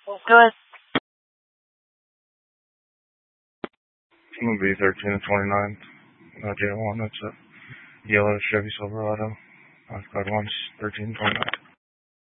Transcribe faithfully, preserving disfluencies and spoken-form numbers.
Good. It's gonna be thirteen and twenty-nine. Uh, J one. That's a yellow Chevy Silverado. I've got one thirteen twenty-nine.